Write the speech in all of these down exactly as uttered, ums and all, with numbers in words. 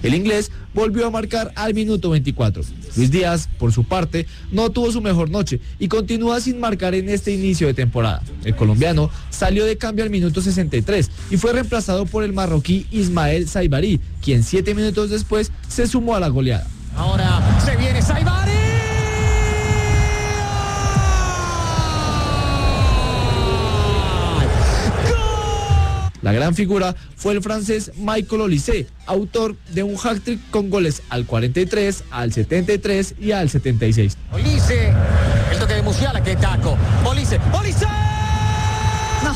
El inglés volvió a marcar al minuto veinticuatro. Luis Díaz, por su parte, no tuvo su mejor noche y continúa sin marcar en este inicio de temporada. El colombiano salió de cambio al minuto sesenta y tres y fue reemplazado por el marroquí Ismael Saibari, quien siete minutos después se sumó a la goleada. Ahora se viene Saibari. La gran figura fue el francés Michael Olise, autor de un hat-trick con goles al cuarenta y tres, al setenta y tres y al setenta y seis. Olise, el toque de Musiala, que taco. Olise, Olise. No.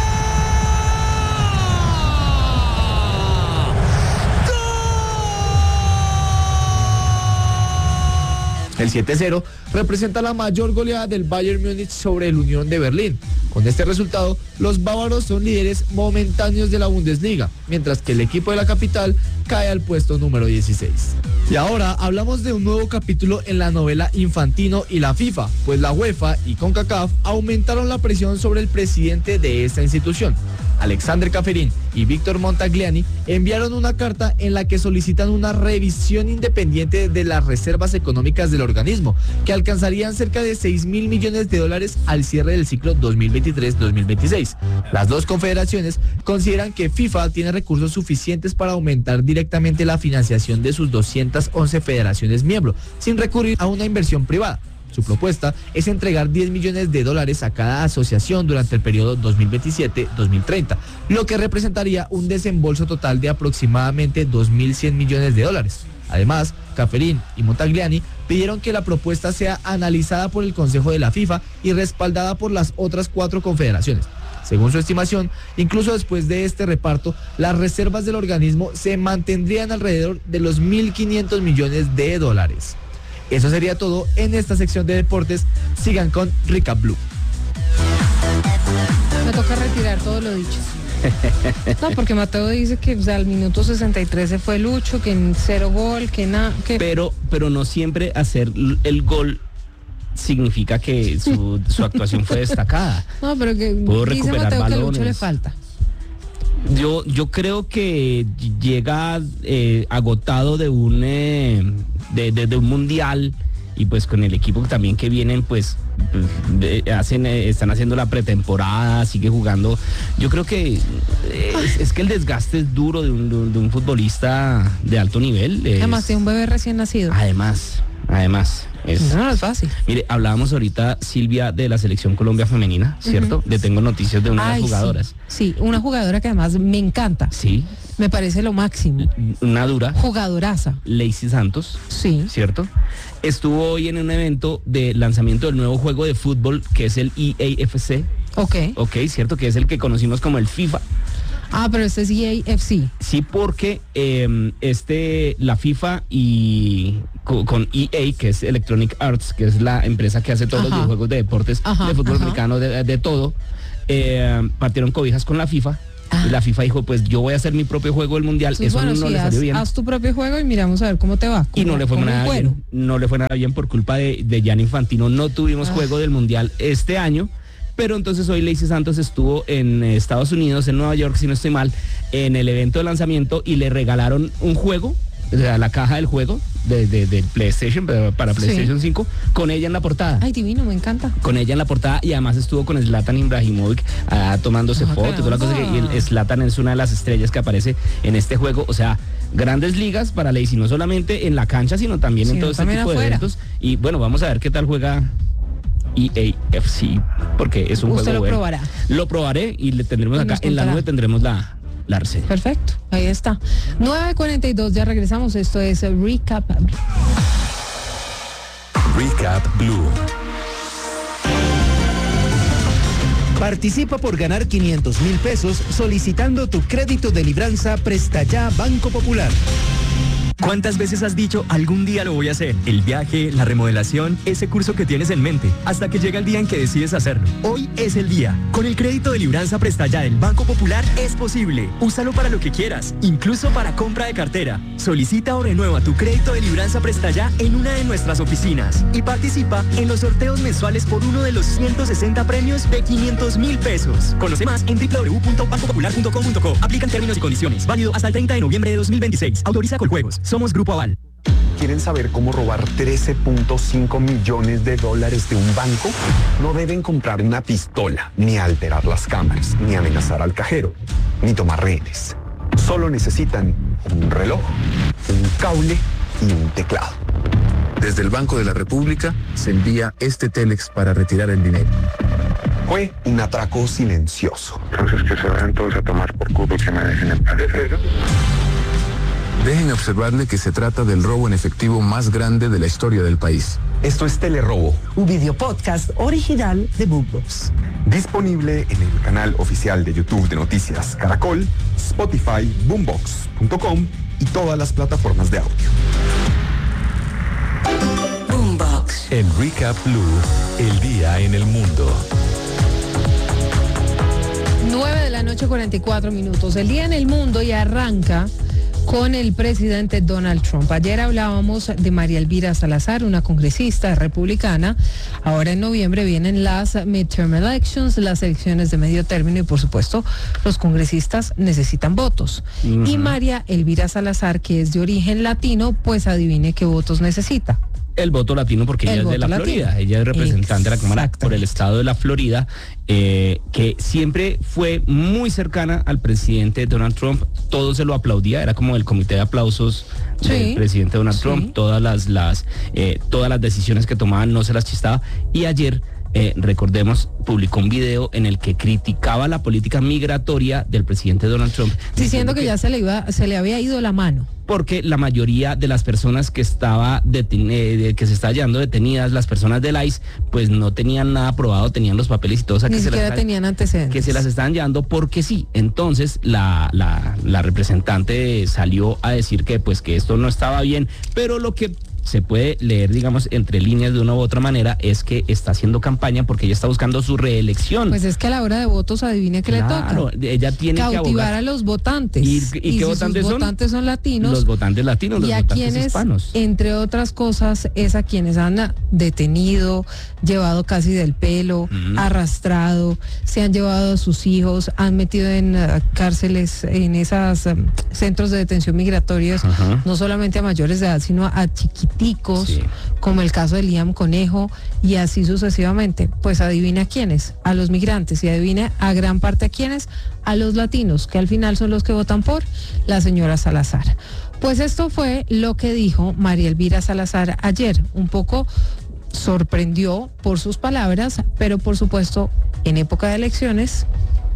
El siete cero representa la mayor goleada del Bayern Múnich sobre el Unión de Berlín. Con este resultado, los bávaros son líderes momentáneos de la Bundesliga, mientras que el equipo de la capital cae al puesto número dieciséis. Y ahora hablamos de un nuevo capítulo en la novela Infantino y la FIFA, pues la UEFA y CONCACAF aumentaron la presión sobre el presidente de esta institución. Alexander Ceferin y Víctor Montagliani enviaron una carta en la que solicitan una revisión independiente de las reservas económicas del organismo, que alcanzarían cerca de seis mil millones de dólares al cierre del ciclo dos mil veintitrés dos mil veintiséis. Las dos confederaciones consideran que FIFA tiene recursos suficientes para aumentar directamente la financiación de sus doscientas once federaciones miembros, sin recurrir a una inversión privada. Su propuesta es entregar diez millones de dólares a cada asociación durante el periodo dos mil veintisiete dos mil treinta, lo que representaría un desembolso total de aproximadamente dos mil cien millones de dólares. Además, Ceferin y Montagliani pidieron que la propuesta sea analizada por el Consejo de la FIFA y respaldada por las otras cuatro confederaciones. Según su estimación, incluso después de este reparto, las reservas del organismo se mantendrían alrededor de los mil quinientos millones de dólares. Eso sería todo en esta sección de deportes. Sigan con Recap Blue. Me toca retirar todo lo dicho. No, porque Mateo dice que o sea, al minuto sesenta y tres se fue Lucho, que en cero gol, que nada. Que... Pero, pero no siempre hacer el gol significa que su, su actuación fue destacada. No, pero que Pudo dice recuperar Mateo balones. que a Lucho le falta. Yo, yo creo que llega eh, agotado de un eh, de, de, de un mundial, y pues con el equipo también que vienen, pues de, hacen eh, están haciendo la pretemporada, sigue jugando. Yo creo que eh, es, es que el desgaste es duro de un, de un, de un futbolista de alto nivel. Es, Además, de un bebé recién nacido. Además, además. Es, no, no es fácil. Mire, hablábamos ahorita, Silvia, de la selección Colombia femenina, ¿cierto? Uh-huh. Le tengo noticias de una Ay, de las jugadoras. Sí, sí, una jugadora que además me encanta. Sí. Me parece lo máximo. Una dura. Jugadoraza. Lacey Santos. Sí. ¿Cierto? Estuvo hoy en un evento de lanzamiento del nuevo juego de fútbol, que es el E A F C. Ok. Ok, ¿cierto? Que es el que conocimos como el FIFA. Ah, pero este es E A F C. Sí, porque eh, este, la FIFA y con, con E A, que es Electronic Arts, que es la empresa que hace todos ajá. los videojuegos de deportes, ajá, de fútbol ajá. americano, de, de todo, eh, partieron cobijas con la FIFA. Ah. Y la FIFA dijo, pues yo voy a hacer mi propio juego del mundial. Entonces, eso bueno, no sí, le salió haz, bien. Haz tu propio juego y miramos a ver cómo te va. Y no le fue nada bueno. bien. No le fue nada bien por culpa de, de Gianni Infantino. No tuvimos ah. juego del mundial este año. Pero entonces hoy Lacey Santos estuvo en Estados Unidos, en Nueva York, si no estoy mal, en el evento de lanzamiento, y le regalaron un juego, o sea, la caja del juego de, de, de PlayStation, para PlayStation sí. cinco, con ella en la portada. Ay, divino, me encanta. Con ella en la portada, y además estuvo con Zlatan Ibrahimovic ah, tomándose no, fotos, toda la cosa, que, y el Zlatan es una de las estrellas que aparece en este juego. O sea, grandes ligas para Lacey, no solamente en la cancha, sino también sí, en todo este tipo afuera. de eventos. Y bueno, vamos a ver qué tal juega E A F C, porque es un Usted juego lo bueno. probará. Lo probaré y le tendremos acá en la nube, tendremos la, la reseña. Perfecto, ahí está. nueve cuarenta y dos, ya regresamos. Esto es Recap Blue. Recap Blue. Participa por ganar quinientos mil pesos solicitando tu crédito de libranza Presta Ya Banco Popular. ¿Cuántas veces has dicho, algún día lo voy a hacer? El viaje, la remodelación, ese curso que tienes en mente, hasta que llega el día en que decides hacerlo. Hoy es el día. Con el crédito de Libranza Presta Ya del Banco Popular es posible. Úsalo para lo que quieras, incluso para compra de cartera. Solicita o renueva tu crédito de Libranza Presta Ya en una de nuestras oficinas y participa en los sorteos mensuales por uno de los ciento sesenta premios de quinientos mil pesos. Conoce más en doble u doble u doble u punto banco popular punto com punto co. Aplican términos y condiciones. Válido hasta el treinta de noviembre de dos mil veintiséis. Autoriza Coljuegos. Somos Grupo Aval. ¿Quieren saber cómo robar trece punto cinco millones de dólares de un banco? No deben comprar una pistola, ni alterar las cámaras, ni amenazar al cajero, ni tomar rehenes. Solo necesitan un reloj, un cable y un teclado. Desde el Banco de la República se envía este Telex para retirar el dinero. Fue un atraco silencioso. Entonces que se vayan todos a tomar por culo y que me dejen en paz. Dejen observarle que se trata del robo en efectivo más grande de la historia del país. Esto es Telerobo, un video podcast original de Boombox. Disponible en el canal oficial de YouTube de Noticias Caracol, Spotify, boombox punto com y todas las plataformas de audio. Boombox. En Recap Blue, el día en el mundo. nueve de la noche, cuarenta y cuatro minutos. El día en el mundo y arranca con el presidente Donald Trump. Ayer hablábamos de María Elvira Salazar, una congresista republicana. Ahora en noviembre vienen las midterm elections, las elecciones de medio término y por supuesto los congresistas necesitan votos. Uh-huh. Y María Elvira Salazar, que es de origen latino, pues adivine qué votos necesita. El voto latino, porque ella es de la latino. Florida, ella es representante de la Cámara por el estado de la Florida, eh, que siempre fue muy cercana al presidente Donald Trump, todo se lo aplaudía, era como el comité de aplausos sí, del presidente Donald sí. Trump, todas las, las, eh, todas las decisiones que tomaban no se las chistaba, y ayer Eh, recordemos, publicó un video en el que criticaba la política migratoria del presidente Donald Trump. Diciendo, diciendo que, que ya se le iba, se le había ido la mano. Porque la mayoría de las personas que estaba deten- eh, que se está hallando detenidas, las personas del I C E, pues no tenían nada aprobado, tenían los papeles y todo. O sea, Ni que siquiera se las, tenían antecedentes. Que se las estaban llevando porque sí. Entonces la, la, la representante salió a decir que pues que esto no estaba bien, pero lo que se puede leer, digamos, entre líneas de una u otra manera, es que está haciendo campaña porque ella está buscando su reelección. Pues es que a la hora de votos, adivine qué claro, le toca. Ella tiene cautivar que abogar a los votantes. ¿Y, y, y qué si votantes sus son? votantes son latinos. Los votantes latinos, los y a votantes quienes, hispanos. entre otras cosas, es a quienes han detenido, llevado casi del pelo, mm. arrastrado, se han llevado a sus hijos, han metido en uh, cárceles, en esos um, centros de detención migratorios, uh-huh. no solamente a mayores de edad, sino a chiquiticos. Sí. Como el caso de Liam Conejo y así sucesivamente. Pues adivina quiénes, a los migrantes, y adivina a gran parte a quiénes, a los latinos, que al final son los que votan por la señora Salazar. Pues esto fue lo que dijo María Elvira Salazar ayer. Un poco sorprendió por sus palabras, pero por supuesto en época de elecciones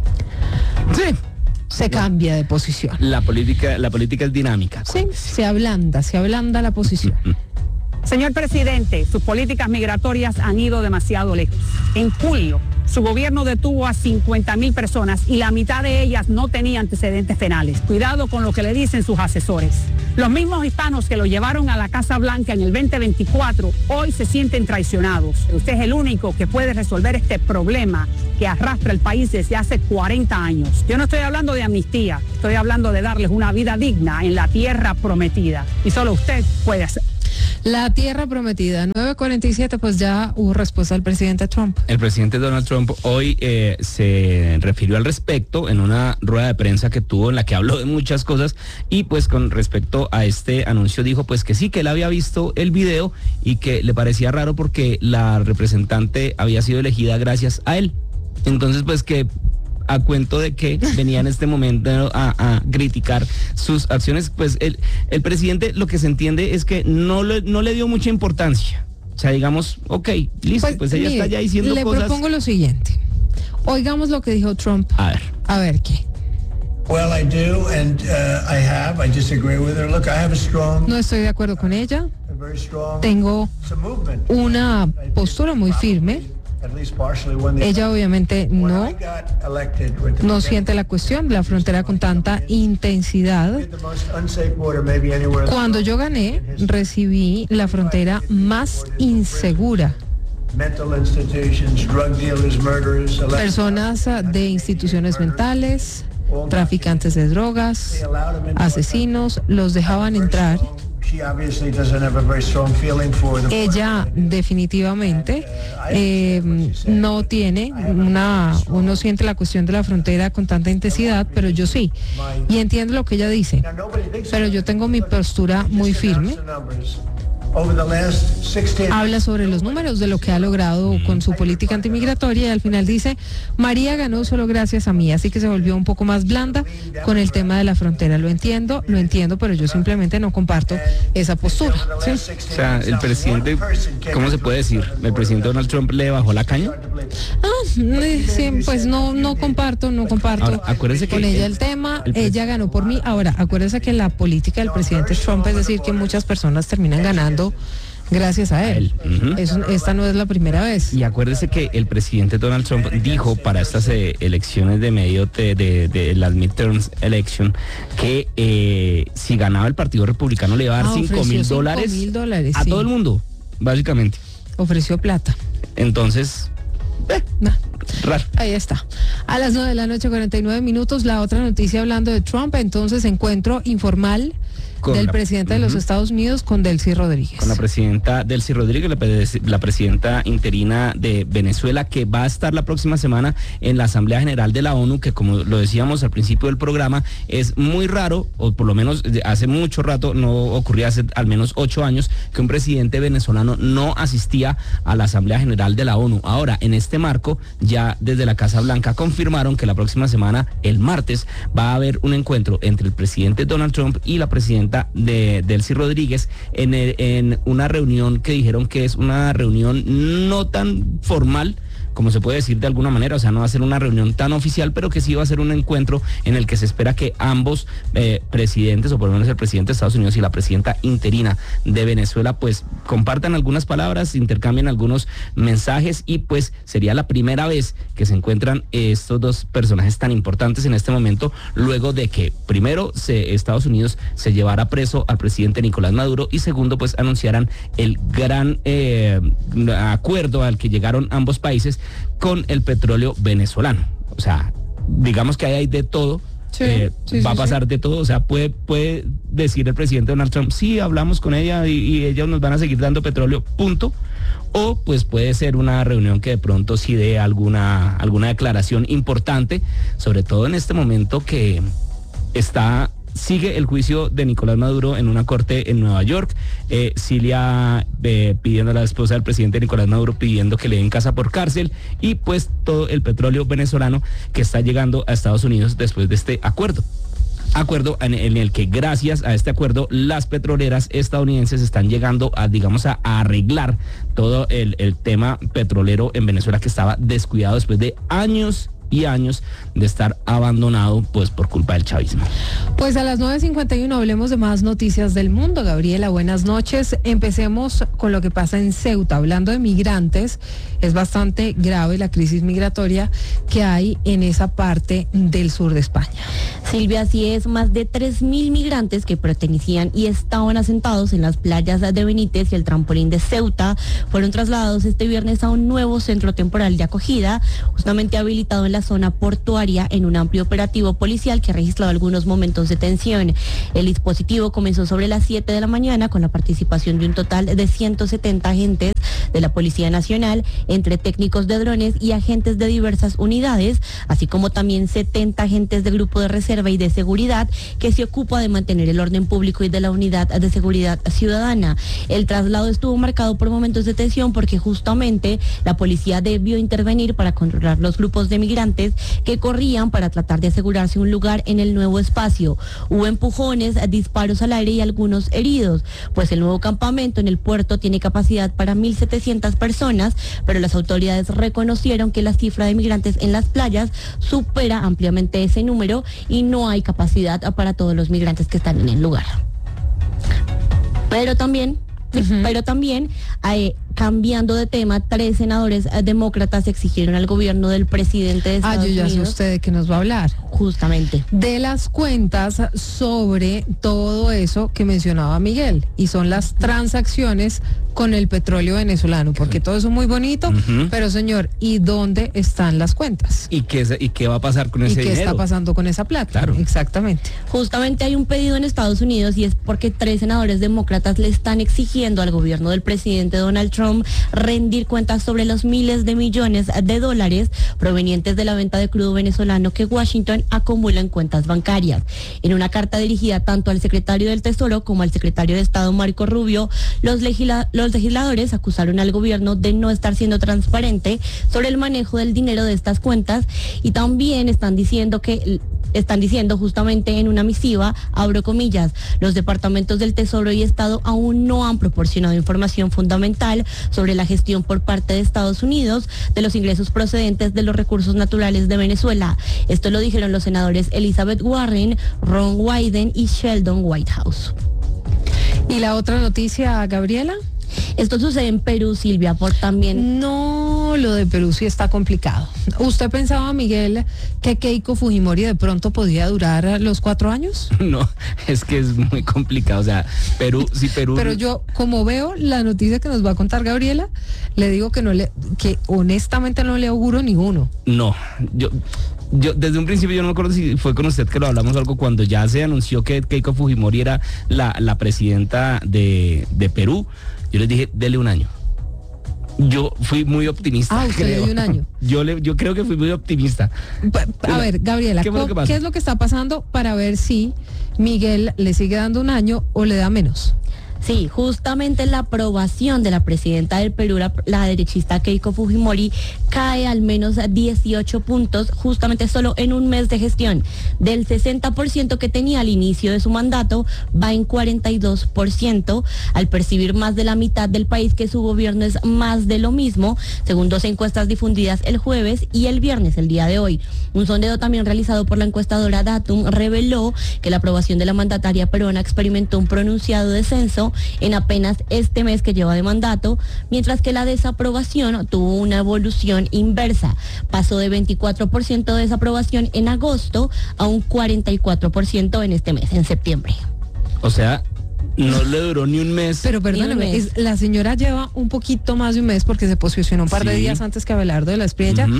sí. se cambia de posición. La política, la política es dinámica. Sí, se ablanda, se ablanda la posición. Señor presidente, sus políticas migratorias han ido demasiado lejos. En julio, su gobierno detuvo a cincuenta mil personas y la mitad de ellas no tenía antecedentes penales. Cuidado con lo que le dicen sus asesores. Los mismos hispanos que lo llevaron a la Casa Blanca en el veinte veinticuatro hoy se sienten traicionados. Usted es el único que puede resolver este problema que arrastra el país desde hace cuarenta años. Yo no estoy hablando de amnistía, estoy hablando de darles una vida digna en la tierra prometida. Y solo usted puede hacer. La tierra prometida, nueve cuarenta y siete, pues ya hubo respuesta del presidente Trump. El presidente Donald Trump hoy eh, se refirió al respecto en una rueda de prensa que tuvo en la que habló de muchas cosas y pues con respecto a este anuncio dijo pues que sí, que él había visto el video y que le parecía raro porque la representante había sido elegida gracias a él. Entonces pues que a cuento de que venía en este momento a, a criticar sus acciones, pues el, el presidente lo que se entiende es que no le, no le dio mucha importancia. O sea, digamos, ok, listo, pues, pues ella mire, está ya diciendo le cosas. Le propongo lo siguiente. Oigamos lo que dijo Trump. A ver. A ver qué. Well, I do, and uh, I have. I disagree with her. Look, I have a strong. No estoy de acuerdo con ella. Tengo una postura muy firme. Ella obviamente no, no siente la cuestión de la frontera con tanta intensidad. Cuando yo gané, recibí la frontera más insegura. Personas de instituciones mentales, traficantes de drogas, asesinos, los dejaban entrar. Ella definitivamente eh, no tiene una, uno siente la cuestión de la frontera con tanta intensidad, pero yo sí. Y entiendo lo que ella dice, pero yo tengo mi postura muy firme. Habla sobre los números de lo que ha logrado con su política antimigratoria y al final dice, María ganó solo gracias a mí, así que se volvió un poco más blanda con el tema de la frontera. Lo entiendo, lo entiendo, pero yo simplemente no comparto esa postura. ¿Sí? O sea, el presidente, ¿cómo se puede decir? ¿El presidente Donald Trump le bajó la caña? Ah, sí, pues no, no comparto, no comparto Ahora, acuérdese que con ella el tema, el ella ganó por mí. Ahora, acuérdese que la política del presidente Trump es decir que muchas personas terminan ganando gracias a él. Uh-huh. Eso, esta no es la primera vez. Y acuérdese que el presidente Donald Trump dijo para estas eh, elecciones de medio de, de, de las midterms election que eh, si ganaba el Partido Republicano le iba a dar cinco mil dólares a sí. todo el mundo, básicamente. Ofreció plata. Entonces, eh, nah. raro. Ahí está. A las nueve de la noche, cuarenta y nueve minutos, la otra noticia hablando de Trump, entonces encuentro informal con del la, presidente uh-huh. de los Estados Unidos con Delcy Rodríguez. Con la presidenta Delcy Rodríguez, la, la presidenta interina de Venezuela, que va a estar la próxima semana en la Asamblea General de la ONU, que como lo decíamos al principio del programa, es muy raro, o por lo menos hace mucho rato, no ocurría hace al menos ocho años, que un presidente venezolano no asistía a la Asamblea General de la ONU. Ahora, en este marco, ya desde la Casa Blanca confirmaron que la próxima semana, el martes, va a haber un encuentro entre el presidente Donald Trump y la presidenta de Delcy Rodríguez en, el, en una reunión que dijeron que es una reunión no tan formal, como se puede decir de alguna manera, o sea, no va a ser una reunión tan oficial, pero que sí va a ser un encuentro en el que se espera que ambos eh, presidentes, o por lo menos el presidente de Estados Unidos y la presidenta interina de Venezuela, pues compartan algunas palabras, intercambien algunos mensajes y pues sería la primera vez que se encuentran estos dos personajes tan importantes en este momento, luego de que primero se, Estados Unidos se llevara preso al presidente Nicolás Maduro y segundo pues anunciaran el gran eh, acuerdo al que llegaron ambos países con el petróleo venezolano. O sea, digamos que ahí hay de todo. Sí, eh, sí, va sí, a pasar sí. de todo, o sea, puede, puede decir el presidente Donald Trump, sí, hablamos con ella y, y ellos nos van a seguir dando petróleo, punto. O pues puede ser una reunión que de pronto sí dé alguna, alguna declaración importante, sobre todo en este momento que está... Sigue el juicio de Nicolás Maduro en una corte en Nueva York. Eh, Cilia eh, pidiendo a la esposa del presidente Nicolás Maduro pidiendo que le den casa por cárcel y pues todo el petróleo venezolano que está llegando a Estados Unidos después de este acuerdo. Acuerdo en, en el que gracias a este acuerdo las petroleras estadounidenses están llegando a, digamos, a, a arreglar todo el, el tema petrolero en Venezuela que estaba descuidado después de años y años de estar abandonado pues por culpa del chavismo. Pues a las nueve cincuenta y uno hablemos de más noticias del mundo. Gabriela, buenas noches. Empecemos con lo que pasa en Ceuta. Hablando de migrantes, es bastante grave la crisis migratoria que hay en esa parte del sur de España. Silvia, así es, más de tres mil migrantes que pertenecían y estaban asentados en las playas de Benítez y el trampolín de Ceuta fueron trasladados este viernes a un nuevo centro temporal de acogida, justamente habilitado en la zona portuaria en un amplio operativo policial que ha registrado algunos momentos de tensión. El dispositivo comenzó sobre las siete de la mañana con la participación de un total de ciento setenta agentes de la Policía Nacional, entre técnicos de drones y agentes de diversas unidades, así como también setenta agentes del grupo de reserva y de seguridad que se ocupa de mantener el orden público y de la unidad de seguridad ciudadana. El traslado estuvo marcado por momentos de tensión porque justamente la policía debió intervenir para controlar los grupos de migrantes que corrían para tratar de asegurarse un lugar en el nuevo espacio. Hubo empujones, disparos al aire y algunos heridos, pues el nuevo campamento en el puerto tiene capacidad para mil setecientas personas, pero las autoridades reconocieron que la cifra de migrantes en las playas supera ampliamente ese número y no hay capacidad para todos los migrantes que están en el lugar. Pero también, uh-huh. pero también hay cambiando de tema, tres senadores eh, demócratas exigieron al gobierno del presidente de Estados Ah, yo ya sé Unidos. usted de qué nos va a hablar. Justamente. De las cuentas sobre todo eso que mencionaba Miguel, y son las transacciones con el petróleo venezolano, porque todo eso es muy bonito, Ujú. pero señor, ¿y dónde están las cuentas? ¿Y qué, se- y qué va a pasar con ¿Y ese qué dinero? está pasando con esa plata? Claro. Exactamente. Justamente hay un pedido en Estados Unidos y es porque tres senadores demócratas le están exigiendo al gobierno del presidente Donald Trump rendir cuentas sobre los miles de millones de dólares provenientes de la venta de crudo venezolano que Washington acumula en cuentas bancarias. En una carta dirigida tanto al secretario del Tesoro como al secretario de Estado Marco Rubio, los, legisla- los legisladores acusaron al gobierno de no estar siendo transparente sobre el manejo del dinero de estas cuentas y también están diciendo que están diciendo justamente en una misiva, abro comillas, los departamentos del Tesoro y Estado aún no han proporcionado información fundamental sobre la gestión por parte de Estados Unidos de los ingresos procedentes de los recursos naturales de Venezuela. Esto lo dijeron los senadores Elizabeth Warren, Ron Wyden y Sheldon Whitehouse. ¿Y la otra noticia, Gabriela? Esto sucede en Perú, Silvia, por también... No, lo de Perú sí está complicado. ¿Usted pensaba, Miguel, que Keiko Fujimori de pronto podía durar los cuatro años? No, es que es muy complicado. O sea, Perú, si Perú. Pero yo, como veo la noticia que nos va a contar Gabriela, le digo que no le, que honestamente no le auguro ni uno. No, yo. Yo desde un principio, yo no me acuerdo si fue con usted que lo hablamos algo, cuando ya se anunció que Keiko Fujimori era la, la presidenta de, de Perú, yo les dije, dele un año. Yo fui muy optimista. Ah, usted le creo. dio un año. Yo, le, yo creo que fui muy optimista. Pa- A ver, Gabriela, ¿Qué fue lo ¿qué, que pasó? ¿qué es lo que está pasando para ver si Miguel le sigue dando un año o le da menos? Sí, justamente la aprobación de la presidenta del Perú, la, la derechista Keiko Fujimori, cae al menos dieciocho puntos, justamente solo en un mes de gestión. Del sesenta por ciento que tenía al inicio de su mandato, va en cuarenta y dos por ciento, al percibir más de la mitad del país que su gobierno es más de lo mismo, según dos encuestas difundidas el jueves y el viernes, el día de hoy. Un sondeo también realizado por la encuestadora Datum reveló que la aprobación de la mandataria peruana experimentó un pronunciado descenso en apenas este mes que lleva de mandato, mientras que la desaprobación tuvo una evolución inversa. Pasó de veinticuatro por ciento de desaprobación en agosto a un cuarenta y cuatro por ciento en este mes, en septiembre. O sea, no le duró ni un mes. Pero perdóneme, mes. es- la señora lleva un poquito más de un mes porque se posicionó un par de Sí. días antes que Abelardo de la Espriella Ujú.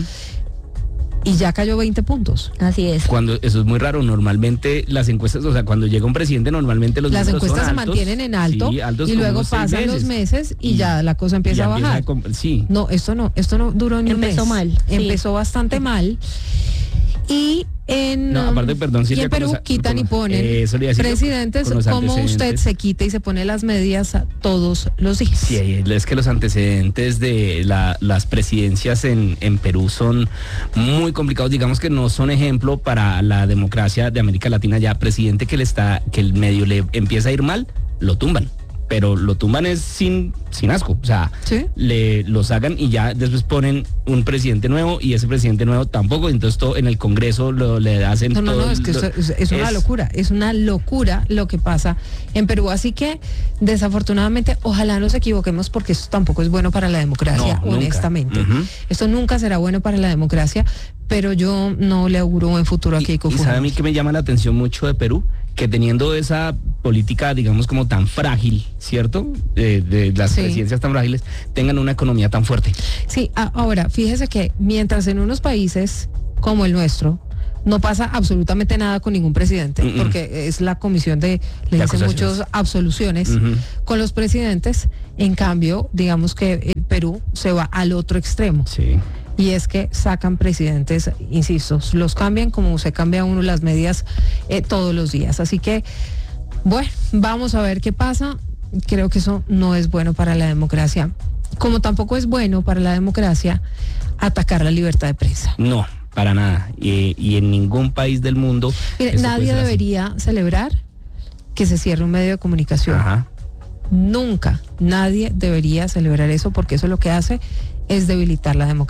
y ya cayó veinte puntos. Así es. Cuando eso es muy raro, normalmente las encuestas, o sea, cuando llega un presidente, normalmente los Las números encuestas se son altos. mantienen en alto Sí, altos y como luego unos seis pasan los meses y, ya la cosa empieza ya a bajar. com- sí. No, esto no, esto no duró ni un mes. Empezó mal, sí. Empezó bastante mal. Y en, No, aparte, um, perdón, y Silvia, en con Perú los- quitan con y los- ponen eso le iba a decir yo, presidentes, con los como usted antecedentes. se quita y se pone las medias a todos los días. Sí, es que los antecedentes de la- las presidencias en, en Perú son muy complicados, digamos que no son ejemplo para la democracia de América Latina. Ya presidente que le está, que el medio le empieza a ir mal, lo tumban. Pero lo tumban es sin, sin asco, o sea, ¿Sí? le lo sacan y ya después ponen un presidente nuevo y ese presidente nuevo tampoco, entonces todo en el Congreso lo le hacen No, no, todo no, es que lo- eso es, es una es- locura, es una locura lo que pasa en Perú. Así que, desafortunadamente, ojalá nos equivoquemos porque eso tampoco es bueno para la democracia, No, nunca. honestamente. Ujú. Esto nunca será bueno para la democracia, pero yo no le auguro un buen futuro a Y, Keiko y sabe a Fujimori. mí que me llama la atención mucho de Perú, que teniendo esa política, digamos, como tan frágil, ¿cierto? De, de las Sí. presidencias tan frágiles, tengan una economía tan fuerte. Sí, a- ahora, fíjese que mientras en unos países como el nuestro no pasa absolutamente nada con ningún presidente, Mm, mm. porque es la comisión de, le De dicen acusaciones. muchos absoluciones, Ujú. con los presidentes, en cambio, digamos que el Perú se va al otro extremo. Sí. Y es que sacan presidentes, insisto, los cambian como se cambia uno las medidas eh, todos los días. Así que, bueno, vamos a ver qué pasa. Creo que eso no es bueno para la democracia. Como tampoco es bueno para la democracia atacar la libertad de prensa. No, para nada. Y, y en ningún país del mundo. Mire, esto puede nadie ser así. debería celebrar que se cierre un medio de comunicación. Ajá. Nunca, nadie debería celebrar eso porque eso lo que hace es debilitar la democracia.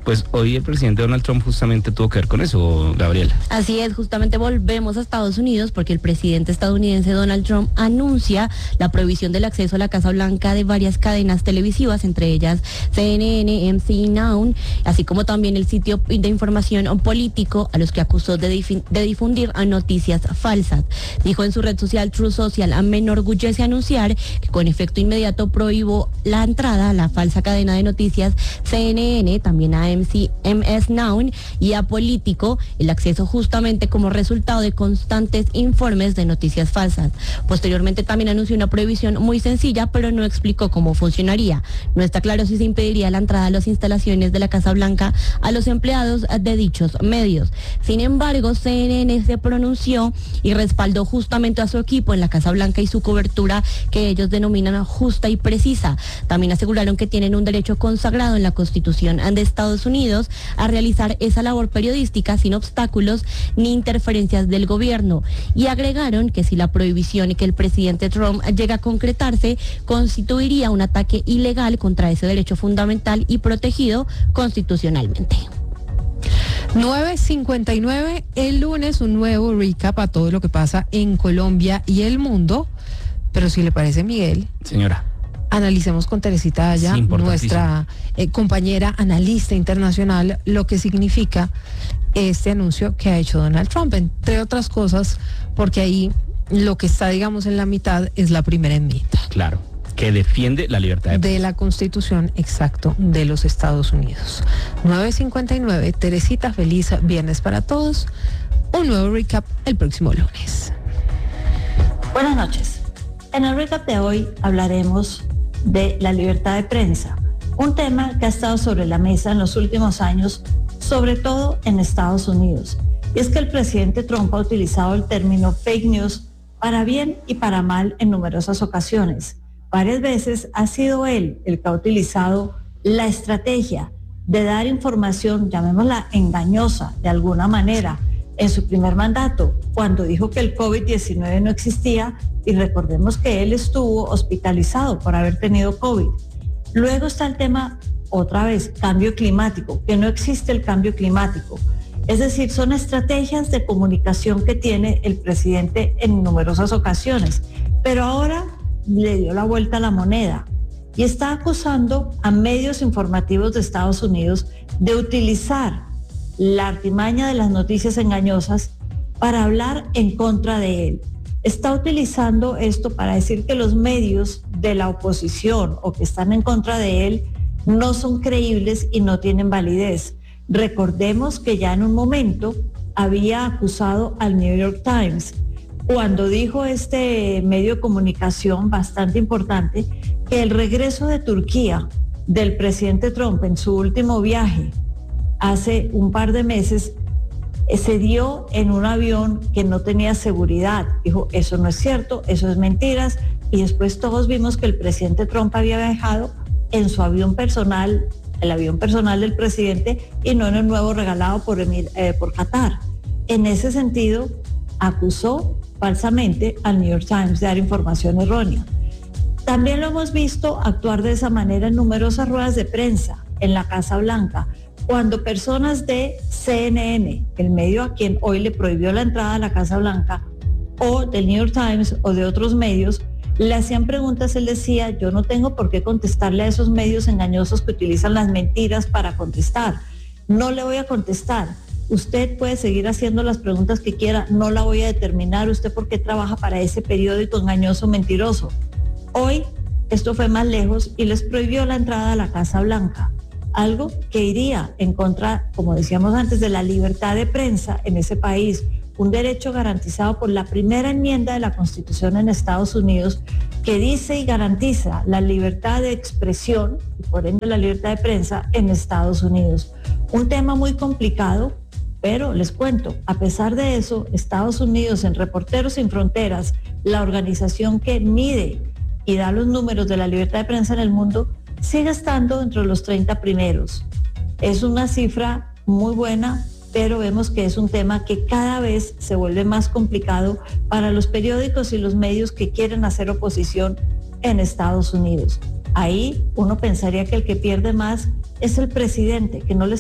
Pues hoy el presidente Donald Trump justamente tuvo que ver con eso, Gabriela. Así es, justamente volvemos a Estados Unidos porque el presidente estadounidense Donald Trump anuncia la prohibición del acceso a la Casa Blanca de varias cadenas televisivas, entre ellas C N N, M C Now, así como también el sitio de información político, a los que acusó de, dif- de difundir noticias falsas. Dijo en su red social Truth Social: me enorgullece anunciar que con efecto inmediato prohíbo la entrada a la falsa cadena de noticias C N N, también a M C M S Now y a Político, el acceso justamente como resultado de constantes informes de noticias falsas. Posteriormente también anunció una prohibición muy sencilla, pero no explicó cómo funcionaría. No está claro si se impediría la entrada a las instalaciones de la Casa Blanca a los empleados de dichos medios. Sin embargo, C N N se pronunció y respaldó justamente a su equipo en la Casa Blanca y su cobertura, que ellos denominan justa y precisa. También aseguraron que tienen un derecho consagrado en la Constitución de Estados Unidos a realizar esa labor periodística sin obstáculos ni interferencias del gobierno, y agregaron que si la prohibición y que el presidente Trump llega a concretarse, constituiría un ataque ilegal contra ese derecho fundamental y protegido constitucionalmente. nueve cincuenta y nueve, el lunes un nuevo recap a todo lo que pasa en Colombia y el mundo, pero si le parece, Miguel. Señora. Analicemos con Teresita Aya, sí, nuestra eh, compañera analista internacional, lo que significa este anuncio que ha hecho Donald Trump, entre otras cosas, porque ahí lo que está, digamos, en la mitad es la primera enmienda. Claro, que defiende la libertad de, de la Constitución, exacto, de los Estados Unidos. nueve cincuenta y nueve, Teresita, feliz viernes para todos. Un nuevo recap el próximo lunes. Buenas noches. En el recap de hoy hablaremos de la libertad de prensa, un tema que ha estado sobre la mesa en los últimos años, sobre todo en Estados Unidos. Y es que el presidente Trump ha utilizado el término fake news para bien y para mal en numerosas ocasiones. Varias veces ha sido él el que ha utilizado la estrategia de dar información, llamémosla engañosa de alguna manera, en su primer mandato, cuando dijo que el COVID diecinueve no existía, y recordemos que él estuvo hospitalizado por haber tenido COVID. Luego está el tema, otra vez, cambio climático, que no existe el cambio climático. Es decir, son estrategias de comunicación que tiene el presidente en numerosas ocasiones, pero ahora le dio la vuelta a la moneda y está acusando a medios informativos de Estados Unidos de utilizar la artimaña de las noticias engañosas para hablar en contra de él. Está utilizando esto para decir que los medios de la oposición o que están en contra de él no son creíbles y no tienen validez. Recordemos que ya en un momento había acusado al New York Times cuando dijo este medio de comunicación bastante importante que el regreso de Turquía del presidente Trump en su último viaje hace un par de meses se dio en un avión que no tenía seguridad. Dijo, eso no es cierto, eso es mentiras, y después todos vimos que el presidente Trump había viajado en su avión personal, el avión personal del presidente, y no en el nuevo regalado por, eh, por Qatar. En ese sentido, acusó falsamente al New York Times de dar información errónea. También lo hemos visto actuar de esa manera en numerosas ruedas de prensa en la Casa Blanca, cuando personas de C N N, el medio a quien hoy le prohibió la entrada a la Casa Blanca, o del New York Times o de otros medios, le hacían preguntas, él decía, yo no tengo por qué contestarle a esos medios engañosos que utilizan las mentiras para contestar. No le voy a contestar. Usted puede seguir haciendo las preguntas que quiera, no la voy a determinar. ¿Usted por qué trabaja para ese periódico engañoso, mentiroso? Hoy esto fue más lejos y les prohibió la entrada a la Casa Blanca. Algo que iría en contra, como decíamos antes, de la libertad de prensa en ese país, un derecho garantizado por la primera enmienda de la Constitución en Estados Unidos, que dice y garantiza la libertad de expresión y por ende la libertad de prensa en Estados Unidos. Un tema muy complicado, pero les cuento, a pesar de eso, Estados Unidos, en Reporteros Sin Fronteras, la organización que mide y da los números de la libertad de prensa en el mundo, sigue estando entre los treinta primeros. Es una cifra muy buena, pero vemos que es un tema que cada vez se vuelve más complicado para los periódicos y los medios que quieren hacer oposición en Estados Unidos. Ahí uno pensaría que el que pierde más es el presidente, que no le